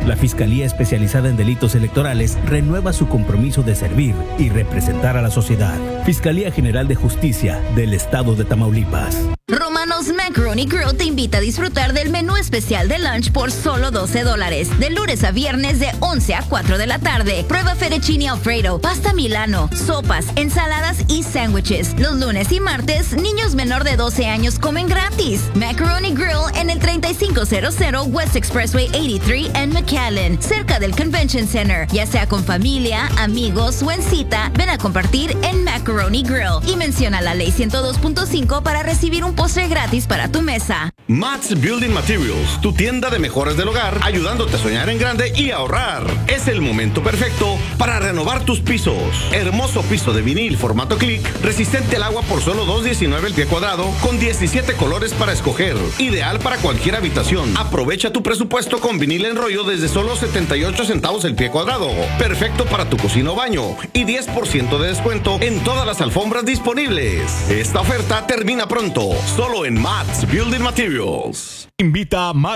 La Fiscalía Especializada en Delitos Electorales renueva su compromiso de servir y representar a la sociedad. Fiscalía General de Justicia del Estado de Tamaulipas. Romanos Macaroni Grill te invita a disfrutar del menú especial de lunch por solo $12, de lunes a viernes de 11 a 4 de la tarde. Prueba fettuccine Alfredo, pasta Milano, sopas, ensaladas y sándwiches. Los lunes y martes, niños menor de 12 años comen gratis. Macaroni Grill en el 3500 West Expressway 83 en McAllen, cerca del Convention Center. Ya sea con familia, amigos o en cita, ven a compartir en Macaroni Grill y menciona la ley 102.5 para recibir un postre gratis para tu mesa. Mats Building Materials, tu tienda de mejores del hogar, ayudándote a soñar en grande y ahorrar. Es el momento perfecto para renovar tus pisos. Hermoso piso de vinil formato click, resistente al agua por solo $2.19 el pie cuadrado, con 17 colores para escoger. Ideal para cualquier habitación. Aprovecha tu presupuesto con vinil en rollo desde solo 78 centavos el pie cuadrado. Perfecto para tu cocina o baño. Y 10% de descuento en todas las alfombras disponibles. Esta oferta termina pronto. Solo en Mats Building Materials. Invita a Mario